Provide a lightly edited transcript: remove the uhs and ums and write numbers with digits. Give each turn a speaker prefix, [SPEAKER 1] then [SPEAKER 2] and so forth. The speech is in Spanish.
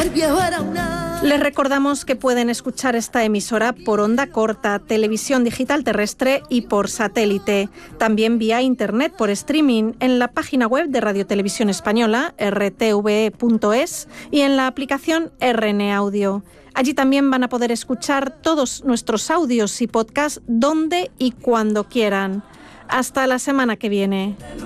[SPEAKER 1] el viejo era una...
[SPEAKER 2] Les recordamos que pueden escuchar esta emisora por onda corta, televisión digital terrestre y por satélite. También vía internet por streaming en la página web de Radio Televisión Española, rtve.es, y en la aplicación RN Audio. Allí también van a poder escuchar todos nuestros audios y podcasts donde y cuando quieran. Hasta la semana que viene.